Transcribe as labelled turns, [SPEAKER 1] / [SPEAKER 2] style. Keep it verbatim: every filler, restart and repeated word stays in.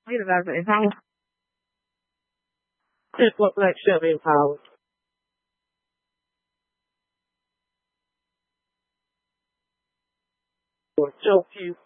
[SPEAKER 1] Read about it. Just what black shall be empowered. Or choke you.